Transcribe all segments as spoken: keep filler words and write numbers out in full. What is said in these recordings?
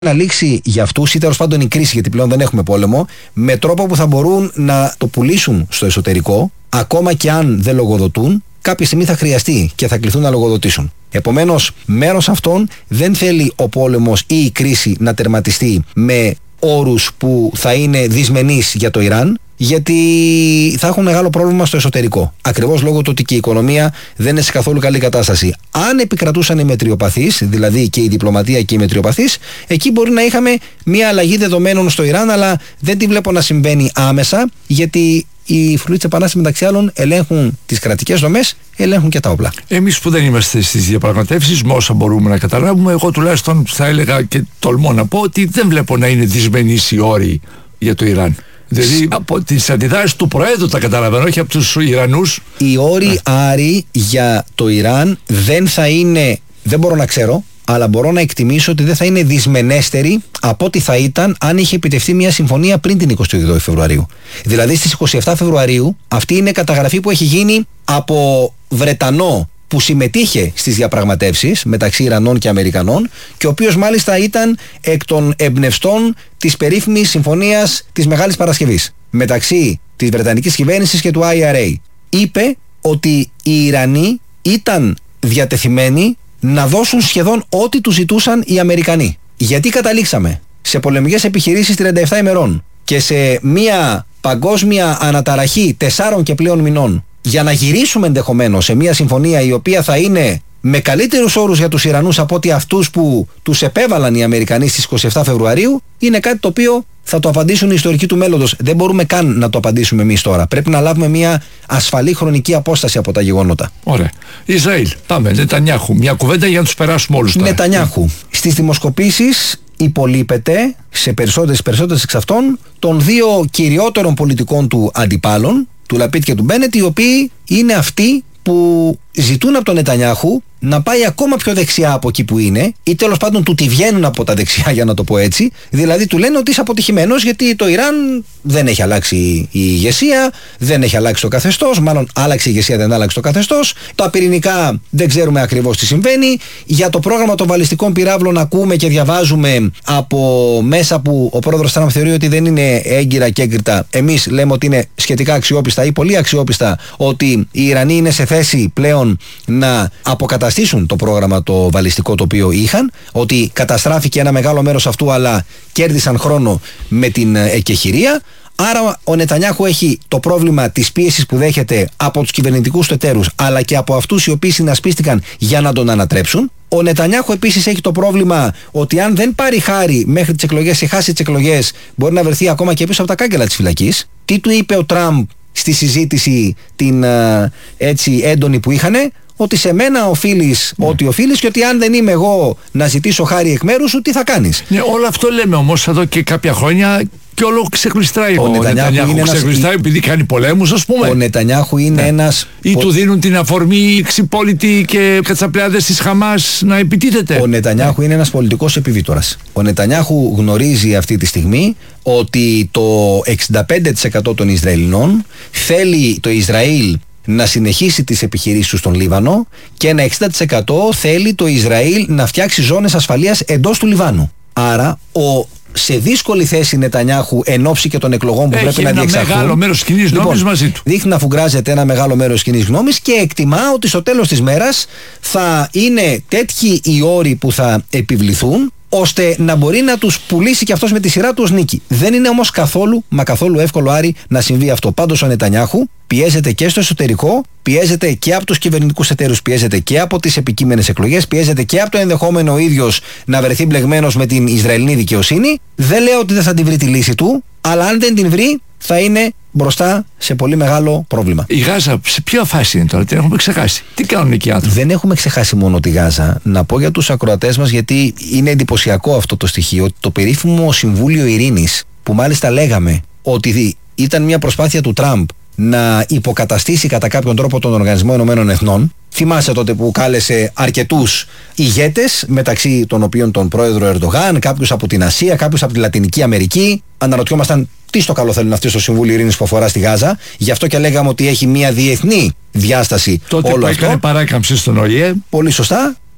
να λήξει για αυτούς ή τέλος πάντων η κρίση, γιατί πλέον δεν έχουμε πόλεμο, με τρόπο που θα μπορούν να το πουλήσουν στο εσωτερικό, ακόμα και αν δεν λογοδοτούν, κάποια στιγμή θα χρειαστεί και θα κληθούν να λογοδοτήσουν. Επομένως, μέρος αυτών δεν θέλει ο πόλεμος ή η κρίση να τερματιστεί με όρους που θα είναι δυσμενείς για το Ιράν, γιατί θα έχουν μεγάλο πρόβλημα στο εσωτερικό. Ακριβώς λόγω του ότι και η οικονομία δεν είναι σε καθόλου καλή κατάσταση. Αν επικρατούσαν οι μετριοπαθείς, δηλαδή και η διπλωματία και οι μετριοπαθείς, εκεί μπορεί να είχαμε μια αλλαγή δεδομένων στο Ιράν, αλλά δεν τη βλέπω να συμβαίνει άμεσα, γιατί οι φρουροί της Επανάστασης μεταξύ άλλων ελέγχουν τις κρατικές δομές, ελέγχουν και τα όπλα. Εμείς που δεν είμαστε στις διαπραγματεύσεις, με όσα μπορούμε να καταλάβουμε, εγώ τουλάχιστον θα έλεγα και τολμώ να πω ότι δεν βλέπω να είναι δυσμενείς οι όροι για το Ιράν. Δηλαδή από τις αντιδράσεις του Προέδρου τα καταλαβαίνω, όχι από τους Ιρανούς. Οι όροι άροι για το Ιράν δεν θα είναι, δεν μπορώ να ξέρω, αλλά μπορώ να εκτιμήσω ότι δεν θα είναι δυσμενέστερη από ό,τι θα ήταν αν είχε επιτευχθεί μια συμφωνία πριν την εικοστή ογδόη Φεβρουαρίου. Δηλαδή στις εικοστή εβδόμη Φεβρουαρίου αυτή είναι καταγραφή που έχει γίνει από Βρετανό που συμμετείχε στις διαπραγματεύσεις μεταξύ Ιρανών και Αμερικανών και ο οποίος μάλιστα ήταν εκ των εμπνευστών της περίφημης συμφωνίας της Μεγάλης Παρασκευής μεταξύ της Βρετανικής κυβέρνησης και του άι αρ έι. Είπε ότι οι Ιρανοί ήταν διατεθειμένοι να δώσουν σχεδόν ό,τι τους ζητούσαν οι Αμερικανοί. Γιατί καταλήξαμε σε πολεμικές επιχειρήσεις τριάντα επτά ημερών και σε μια παγκόσμια αναταραχή τεσσάρων και πλέον μηνών για να γυρίσουμε ενδεχομένως σε μια συμφωνία η οποία θα είναι με καλύτερους όρους για τους Ιρανούς από ότι αυτούς που τους επέβαλαν οι Αμερικανοί στις εικοστή εβδόμη Φεβρουαρίου, είναι κάτι το οποίο θα το απαντήσουν οι ιστορικοί του μέλλοντος. Δεν μπορούμε καν να το απαντήσουμε εμείς τώρα. Πρέπει να λάβουμε μια ασφαλή χρονική απόσταση από τα γεγονότα. Ωραία. Ισραήλ. Πάμε. Νετανιάχου. Μια κουβέντα για να τους περάσουμε όλους τώρα. Νετανιάχου. Στις δημοσκοπήσεις υπολείπεται σε περισσότερες, περισσότερες εξ αυτών των δύο κυριότερων πολιτικών του αντιπάλων, του Λαπίτ και του Μπένετ, οι οποίοι είναι αυτοί που ζητούν από τον Νετανιάχου να πάει ακόμα πιο δεξιά από εκεί που είναι, ή τέλος πάντων του τη βγαίνουν από τα δεξιά, για να το πω έτσι. Δηλαδή του λένε ότι είσαι αποτυχημένος, γιατί το Ιράν δεν έχει αλλάξει η ηγεσία, δεν έχει αλλάξει το καθεστώς, μάλλον άλλαξε η ηγεσία, δεν άλλαξε το καθεστώς. Τα πυρηνικά δεν ξέρουμε ακριβώς τι συμβαίνει. Για το πρόγραμμα των βαλιστικών πυράβλων ακούμε και διαβάζουμε από μέσα που ο πρόεδρος Τραμπ θεωρεί ότι δεν είναι έγκυρα και έγκριτα. Εμείς λέμε ότι είναι σχετικά αξιόπιστα ή πολύ αξιόπιστα, ότι οι Ιρανοί είναι σε θέση πλέον να αποκαταστήσουν το πρόγραμμα το βαλιστικό το οποίο είχαν, ότι καταστράφηκε ένα μεγάλο μέρος αυτού, αλλά κέρδισαν χρόνο με την εκεχηρία. Άρα ο Νετανιάχου έχει το πρόβλημα της πίεσης που δέχεται από τους κυβερνητικούς του εταίρους, αλλά και από αυτούς οι οποίοι συνασπίστηκαν για να τον ανατρέψουν. Ο Νετανιάχου επίσης έχει το πρόβλημα ότι αν δεν πάρει χάρη μέχρι τις εκλογές ή χάσει τις εκλογές, μπορεί να βρεθεί ακόμα και πίσω από τα κάγκελα της φυλακής. Τι του είπε ο Τραμπ στη συζήτηση την έτσι έντονη που είχανε? Ότι σε μένα οφείλεις ναι. ό,τι οφείλεις, και ότι αν δεν είμαι εγώ να ζητήσω χάρη εκ μέρους σου, τι θα κάνεις. Ναι, όλο αυτό λέμε όμως εδώ και κάποια χρόνια και όλο ξεκλειστράει. Ο, ο Νετανιάχου ξεκλειστράει επειδή κάνει πολέμους, ας πούμε. Ο Νετανιάχου είναι ναι. ένας... Ή του δίνουν την αφορμή ξυπόλοιτοι και κατσαπλιάδες της Χαμάς να επιτίθεται. Ο Νετανιάχου ναι. είναι ένας πολιτικός επιβίτορας. Ο Νετανιάχου γνωρίζει αυτή τη στιγμή ότι το εξήντα πέντε τοις εκατό των Ισραηλινών θέλει το Ισραήλ να συνεχίσει τις επιχειρήσεις του στον Λίβανο, και ένα εξήντα τοις εκατό θέλει το Ισραήλ να φτιάξει ζώνες ασφαλείας εντός του Λιβάνου. Άρα ο σε δύσκολη θέση Νετανιάχου εν ώψη και των εκλογών που έχει πρέπει να διεξαχθούν. Έχει ένα μεγάλο μέρος κοινής λοιπόν, γνώμης μαζί του. Δείχνει να φουγκράζεται ένα μεγάλο μέρος κοινής γνώμης και εκτιμά ότι στο τέλος της μέρας θα είναι τέτοιοι οι όροι που θα επιβληθούν, ώστε να μπορεί να τους πουλήσει και αυτός με τη σειρά του ως νίκη. Δεν είναι όμως καθόλου, μα καθόλου εύκολο, Άρη, να συμβεί αυτό. Πάντως ο Νετανιάχου πιέζεται και στο εσωτερικό, πιέζεται και από τους κυβερνητικούς εταίρους, πιέζεται και από τις επικείμενες εκλογές, πιέζεται και από το ενδεχόμενο ο ίδιος να βρεθεί μπλεγμένος με την Ισραηλινή δικαιοσύνη. Δεν λέω ότι δεν θα την βρει τη λύση του, αλλά αν δεν την βρει, θα είναι μπροστά σε πολύ μεγάλο πρόβλημα. Η Γάζα σε ποια φάση είναι τώρα, την έχουμε ξεχάσει? Τι κάνουν εκεί οι άνθρωποι? Δεν έχουμε ξεχάσει μόνο τη Γάζα. Να πω για τους ακροατές μας, γιατί είναι εντυπωσιακό αυτό το στοιχείο, ότι το περίφημο Συμβούλιο Ειρήνης, που μάλιστα λέγαμε ότι ήταν μια προσπάθεια του Τραμπ να υποκαταστήσει κατά κάποιον τρόπο τον Οργανισμό Ηνωμένων Εθνών. Θυμάσαι τότε που κάλεσε αρκετούς ηγέτες, μεταξύ των οποίων τον πρόεδρο Ερντογάν, κάποιους από την Ασία, κάποιους από τη Λατινική Αμερική. Αναρωτιόμασταν τι στο καλό θέλουν αυτοί στο Συμβούλιο Ειρήνης που αφορά στη Γάζα. Γι' αυτό και λέγαμε ότι έχει μια διεθνή διάσταση τότε όλο που αυτό. Έκανε παράκαμψη στον Ο Ε Ε. Πολύ σωστά.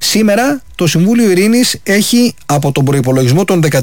Σήμερα το Συμβούλιο Ειρήνης έχει από τον προϋπολογισμό των